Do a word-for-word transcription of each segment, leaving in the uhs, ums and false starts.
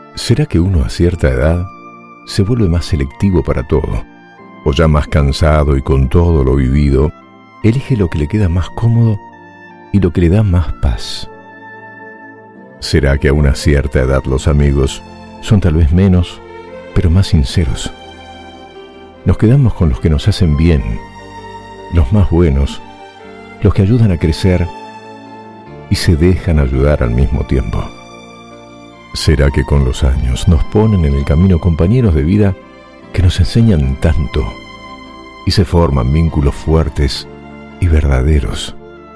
¿Será que uno a cierta edad se vuelve más selectivo para todo? O ya más cansado y con todo lo vivido, elige lo que le queda más cómodo y lo que le da más paz. ¿Será que a una cierta edad los amigos son tal vez menos, pero más sinceros? Nos quedamos con los que nos hacen bien, los más buenos, los que ayudan a crecer y se dejan ayudar al mismo tiempo. ¿Será que con los años nos ponen en el camino compañeros de vida que nos enseñan tanto y se forman vínculos fuertes y verdaderos?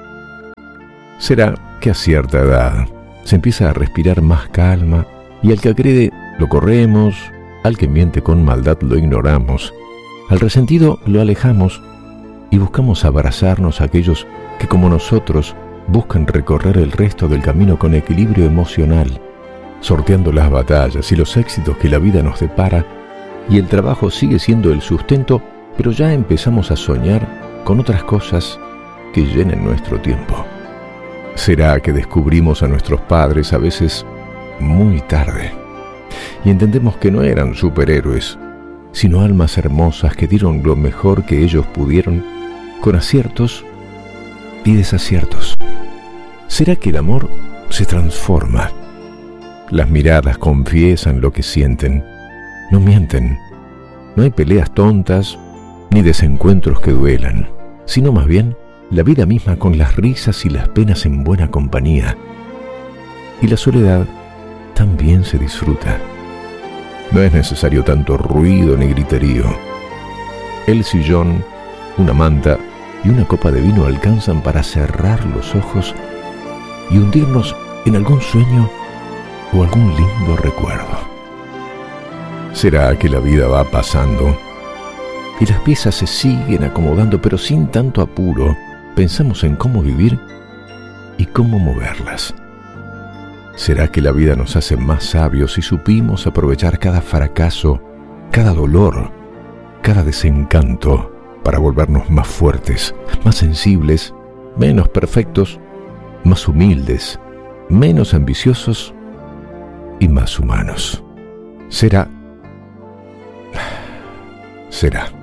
¿Será que a cierta edad se empieza a respirar más calma y al que agrede lo corremos, al que miente con maldad lo ignoramos, al resentido lo alejamos y buscamos abrazarnos a aquellos que como nosotros buscan recorrer el resto del camino con equilibrio emocional, sorteando las batallas y los éxitos que la vida nos depara, y el trabajo sigue siendo el sustento, pero ya empezamos a soñar con otras cosas que llenen nuestro tiempo? ¿Será que descubrimos a nuestros padres a veces muy tarde y entendemos que no eran superhéroes, sino almas hermosas que dieron lo mejor que ellos pudieron, con aciertos y desaciertos? ¿Será que el amor se transforma? Las miradas confiesan lo que sienten, no mienten. No hay peleas tontas ni desencuentros que duelan, sino más bien la vida misma con las risas y las penas en buena compañía. Y la soledad también se disfruta. No es necesario tanto ruido ni griterío. El sillón, una manta y una copa de vino alcanzan para cerrar los ojos y hundirnos en algún sueño o algún lindo recuerdo. ¿Será que la vida va pasando y las piezas se siguen acomodando, pero sin tanto apuro? Pensamos en cómo vivir y cómo moverlas. ¿Será que la vida nos hace más sabios si supimos aprovechar cada fracaso, cada dolor, cada desencanto para volvernos más fuertes, más sensibles, menos perfectos, más humildes, menos ambiciosos y más humanos? ¿Será? Será.